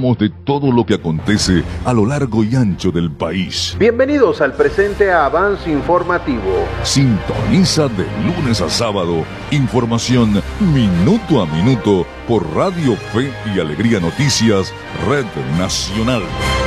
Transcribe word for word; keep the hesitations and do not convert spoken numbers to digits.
informamos de todo lo que acontece a lo largo y ancho del país. Bienvenidos al presente Avance Informativo. Sintoniza de lunes a sábado información minuto a minuto por Radio Fe y Alegría Noticias, Red Nacional.